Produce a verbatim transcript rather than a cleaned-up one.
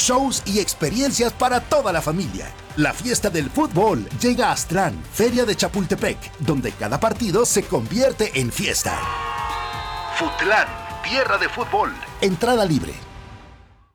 shows y experiencias para toda la familia. La fiesta del fútbol llega a Aztlán, Feria de Chapultepec, donde cada partido se convierte en fiesta. Futlán, tierra de fútbol. Entrada libre.